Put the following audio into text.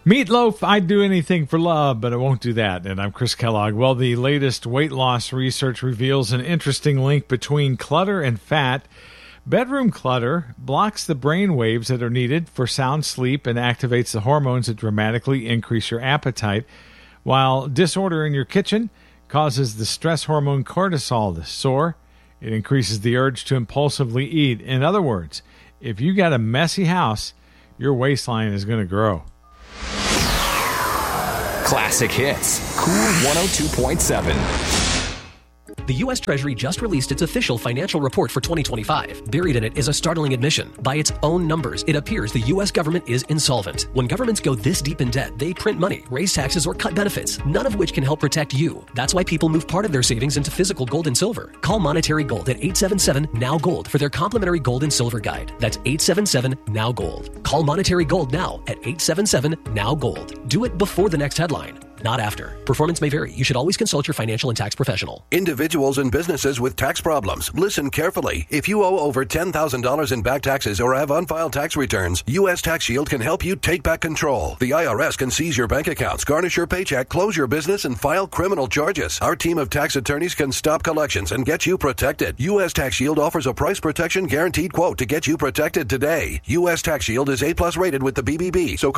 Meatloaf, I'd do anything for love, but I won't do that. And I'm Chris Kellogg. Well, the latest weight loss research reveals an interesting link between clutter and fat. Bedroom clutter blocks the brain waves that are needed for sound sleep and activates the hormones that dramatically increase your appetite, while disorder in your kitchen causes the stress hormone cortisol to soar. It increases the urge to impulsively eat. In other words, if you got a messy house, your waistline is going to grow. Classic hits. Cool 102.7. The U.S. Treasury just released its official financial report for 2025. Buried in it is a startling admission. By its own numbers, it appears the U.S. government is insolvent. When governments go this deep in debt, they print money, raise taxes, or cut benefits, none of which can help protect you. That's why people move part of their savings into physical gold and silver. Call Monetary Gold at 877-NOW-GOLD for their complimentary gold and silver guide. That's 877-NOW-GOLD. Call Monetary Gold now at 877-NOW-GOLD. Do it before the next headline, not after. Performance may vary. You should always consult your financial and tax professional. Individuals and businesses with tax problems, listen carefully. If you owe over $10,000 in back taxes or have unfiled tax returns, U.S. Tax Shield can help you take back control. The IRS can seize your bank accounts, garnish your paycheck, close your business, and file criminal charges. Our team of tax attorneys can stop collections and get you protected. U.S. Tax Shield offers a price protection guaranteed quote to get you protected today. U.S. Tax Shield is A+ rated with the BBB, so